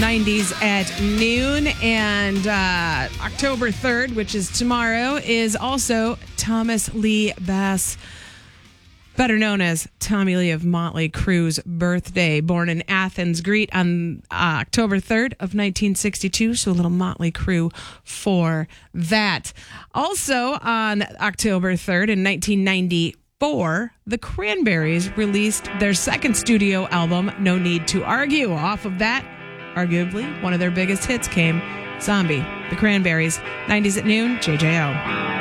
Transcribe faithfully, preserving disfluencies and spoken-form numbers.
nineties at noon. And uh, October third, which is tomorrow, is also Thomas Lee Bass, better known as Tommy Lee of Motley Crue's birthday. Born in Athens, Greece on uh, October third of nineteen sixty-two. So a little Motley Crue for that. Also on October third in nineteen ninety-four, the Cranberries released their second studio album, No Need to Argue. Off of that, arguably one of their biggest hits came Zombie. The Cranberries, nineties at noon, J J O.